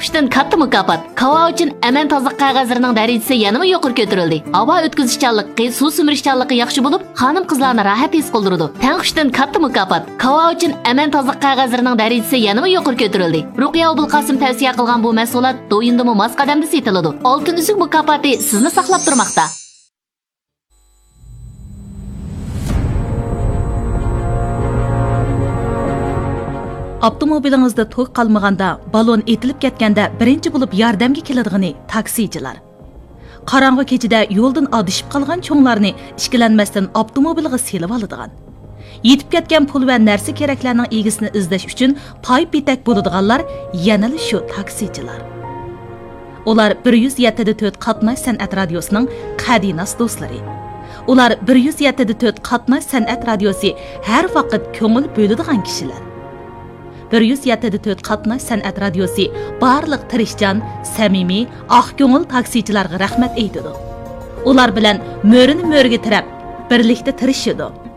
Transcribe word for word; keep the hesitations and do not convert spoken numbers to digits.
Tanqishdan katta mukofot. Kava uchun aman tozliq qog'ozlarining darajasi yanada yuqori ko'tarildi. Havo o'tkazishchanligi, suv simirishchanligi yaxshi bo'lib, xonim-qizlarni rohat his qildirdi. Tanqishdan katta mukofot. Kava uchun aman tozliq qog'ozlarining darajasi yanada yuqori ko'tarildi. Ruqiya Abulqosim tavsiya qilgan bu mahsulot do'yindimi mos qadamda setiladi. Oltin uzuk mukofoti sizni saqlab turmoqda. Avtomobilingizda to'y qalmaganda, balon etilib ketganda birinchi bo'lib yordamga keladigan taksichilar. Qarong'i kechida yo'ldan adishib qolgan cho'nglarni ishkilanmasdan avtomobilga selib oladigan. Yetib ketgan pul va narsa keraklarning egisini izlash uchun pay bitak bo'ladiganlar yana shu taksichilar. Ular bir yuz yetti nuqta to'rt qatnash san'at radiosining qadinas do'stlari. Ular bir yuz yetti nuqta to'rt qatnash san'at radiosi har vaqt ko'ngil bo'ladigan kishilar. bir yuz yetti nuqta to'rt qatnash san'at radiosi barliq tirishchan, samimiy, oq ko'ngil taksichilarga rahmat aytadi. Ular bilan mo'rini mo'riga tirab, birlikda tirishadi.